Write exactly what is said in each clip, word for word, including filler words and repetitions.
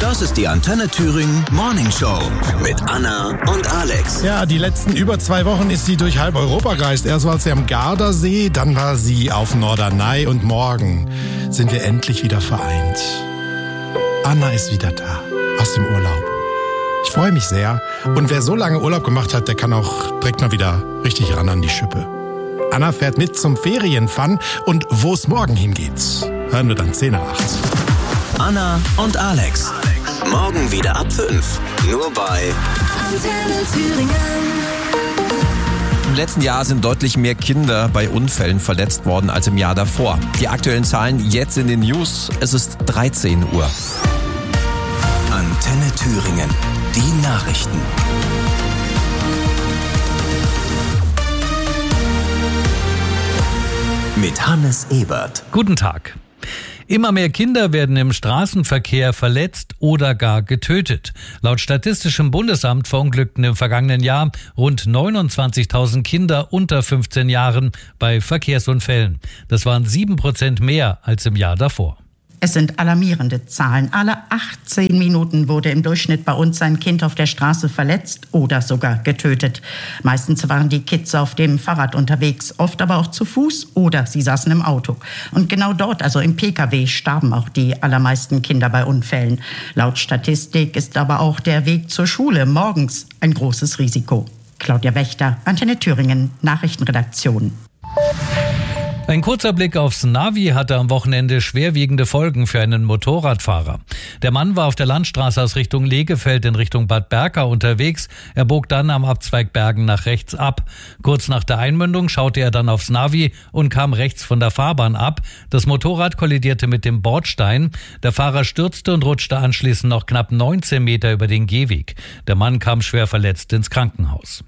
Das ist die Antenne Thüringen Morning Show mit Anna und Alex. Ja, die letzten über zwei Wochen ist sie durch halb Europa gereist. Erst war sie am Gardasee, dann war sie auf Norderney und morgen sind wir endlich wieder vereint. Anna ist wieder da, aus dem Urlaub. Ich freue mich sehr. Und wer so lange Urlaub gemacht hat, der kann auch direkt mal wieder richtig ran an die Schippe. Anna fährt mit zum Ferienfun und wo es morgen hingeht, hören wir dann zehn nach acht. Anna und Alex. Morgen wieder ab fünf. Nur bei Antenne Thüringen. Im letzten Jahr sind deutlich mehr Kinder bei Unfällen verletzt worden als im Jahr davor. Die aktuellen Zahlen jetzt in den News. Es ist dreizehn Uhr. Antenne Thüringen. Die Nachrichten. Mit Hannes Ebert. Guten Tag. Immer mehr Kinder werden im Straßenverkehr verletzt oder gar getötet. Laut Statistischem Bundesamt verunglückten im vergangenen Jahr rund neunundzwanzigtausend Kinder unter fünfzehn Jahren bei Verkehrsunfällen. Das waren sieben Prozent mehr als im Jahr davor. Es sind alarmierende Zahlen. Alle achtzehn Minuten wurde im Durchschnitt bei uns ein Kind auf der Straße verletzt oder sogar getötet. Meistens waren die Kids auf dem Fahrrad unterwegs, oft aber auch zu Fuß oder sie saßen im Auto. Und genau dort, also im Pkw, starben auch die allermeisten Kinder bei Unfällen. Laut Statistik ist aber auch der Weg zur Schule morgens ein großes Risiko. Claudia Wächter, Antenne Thüringen, Nachrichtenredaktion. Ein kurzer Blick aufs Navi hatte am Wochenende schwerwiegende Folgen für einen Motorradfahrer. Der Mann war auf der Landstraße aus Richtung Legefeld in Richtung Bad Berka unterwegs. Er bog dann am Abzweig Bergen nach rechts ab. Kurz nach der Einmündung schaute er dann aufs Navi und kam rechts von der Fahrbahn ab. Das Motorrad kollidierte mit dem Bordstein. Der Fahrer stürzte und rutschte anschließend noch knapp neunzehn Meter über den Gehweg. Der Mann kam schwer verletzt ins Krankenhaus.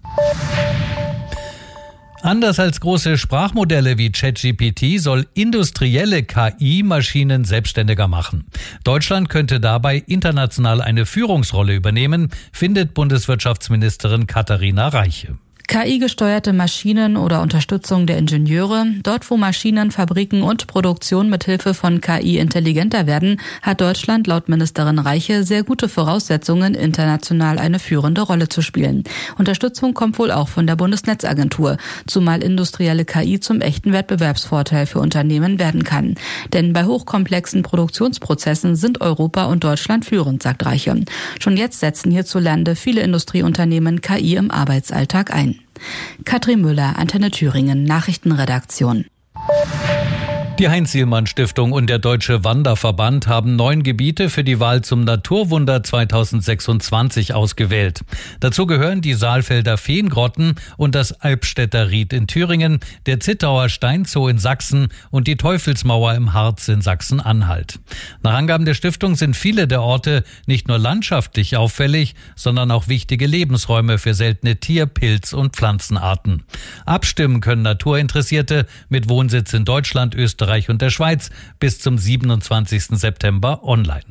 Anders als große Sprachmodelle wie ChatGPT soll industrielle K I-Maschinen selbstständiger machen. Deutschland könnte dabei international eine Führungsrolle übernehmen, findet Bundeswirtschaftsministerin Katharina Reiche. K I-gesteuerte Maschinen oder Unterstützung der Ingenieure. Dort, wo Maschinen, Fabriken und Produktion mithilfe von K I intelligenter werden, hat Deutschland laut Ministerin Reiche sehr gute Voraussetzungen, international eine führende Rolle zu spielen. Unterstützung kommt wohl auch von der Bundesnetzagentur, zumal industrielle K I zum echten Wettbewerbsvorteil für Unternehmen werden kann. Denn bei hochkomplexen Produktionsprozessen sind Europa und Deutschland führend, sagt Reiche. Schon jetzt setzen hierzulande viele Industrieunternehmen K I im Arbeitsalltag ein. Katrin Müller, Antenne Thüringen, Nachrichtenredaktion. Die Heinz-Sielmann-Stiftung und der Deutsche Wanderverband haben neun Gebiete für die Wahl zum Naturwunder zweitausendsechsundzwanzig ausgewählt. Dazu gehören die Saalfelder Feengrotten und das Albstädter Ried in Thüringen, der Zittauer Steinzoo in Sachsen und die Teufelsmauer im Harz in Sachsen-Anhalt. Nach Angaben der Stiftung sind viele der Orte nicht nur landschaftlich auffällig, sondern auch wichtige Lebensräume für seltene Tier-, Pilz- und Pflanzenarten. Abstimmen können Naturinteressierte mit Wohnsitz in Deutschland, Österreich und der Schweiz bis zum siebenundzwanzigsten September online.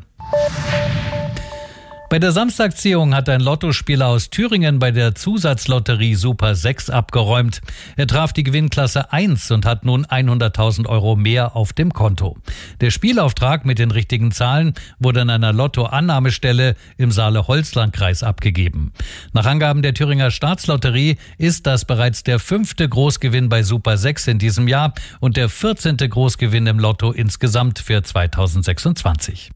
Bei der Samstagsziehung hat ein Lottospieler aus Thüringen bei der Zusatzlotterie Super sechs abgeräumt. Er traf die Gewinnklasse eins und hat nun hunderttausend Euro mehr auf dem Konto. Der Spielauftrag mit den richtigen Zahlen wurde an einer Lottoannahmestelle im Saale-Holzland-Kreis abgegeben. Nach Angaben der Thüringer Staatslotterie ist das bereits der fünfte Großgewinn bei Super sechs in diesem Jahr und der vierzehnte Großgewinn im Lotto insgesamt für zweitausendsechsundzwanzig.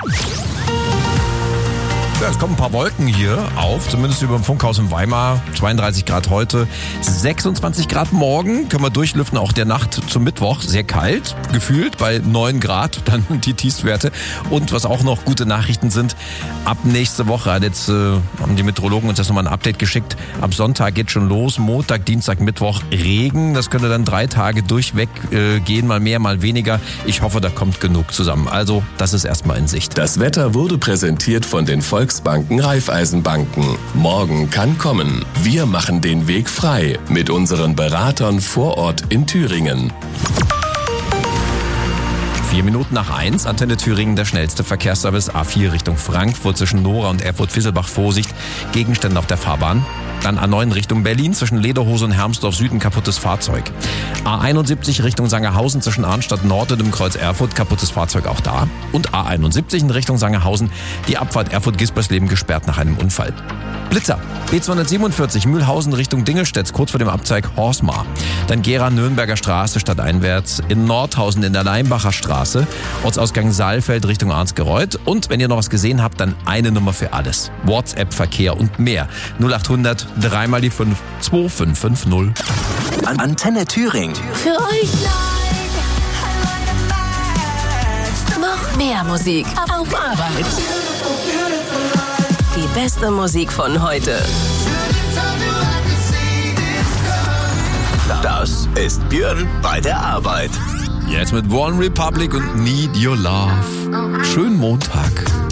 Ja, es kommen ein paar Wolken hier auf, zumindest über dem Funkhaus in Weimar. zweiunddreißig Grad heute, sechsundzwanzig Grad morgen. Können wir durchlüften, auch der Nacht zum Mittwoch. Sehr kalt, gefühlt bei neun Grad, dann die Tiefstwerte. Und was auch noch gute Nachrichten sind, ab nächste Woche, jetzt äh, haben die Meteorologen uns das nochmal ein Update geschickt, ab Sonntag geht schon los, Montag, Dienstag, Mittwoch Regen. Das könnte dann drei Tage durchweg äh, gehen, mal mehr, mal weniger. Ich hoffe, da kommt genug zusammen. Also, das ist erstmal in Sicht. Das Wetter wurde präsentiert von den Volksbanken Raiffeisenbanken. Morgen kann kommen. Wir machen den Weg frei mit unseren Beratern vor Ort in Thüringen. Vier Minuten nach eins, Antenne Thüringen, der schnellste Verkehrsservice A vier Richtung Frankfurt zwischen Nora und Erfurt-Fisselbach. Vorsicht, Gegenstände auf der Fahrbahn. Dann A neun Richtung Berlin zwischen Lederhose und Hermsdorf Süden kaputtes Fahrzeug. A einundsiebzig Richtung Sangerhausen zwischen Arnstadt Nord und dem Kreuz Erfurt kaputtes Fahrzeug auch da. Und A einundsiebzig in Richtung Sangerhausen die Abfahrt Erfurt-Gispersleben gesperrt nach einem Unfall. Blitzer. B zweihundertsiebenundvierzig Mühlhausen Richtung Dingelstädt kurz vor dem Abzweig Horsmar. Dann Gera Nürnberger Straße stadteinwärts, in Nordhausen in der Leimbacher Straße, Ortsausgang Saalfeld Richtung Arnsgereuth. Und wenn ihr noch was gesehen habt, dann eine Nummer für alles. WhatsApp-Verkehr und mehr. null achthundert, dreimal die fünf, zwei fünf fünf null. An Antenne Thüringen. Für euch noch mehr Musik auf Arbeit. Die beste Musik von heute. Das ist Björn bei der Arbeit. Jetzt mit One Republic und Need Your Love. Schönen Montag.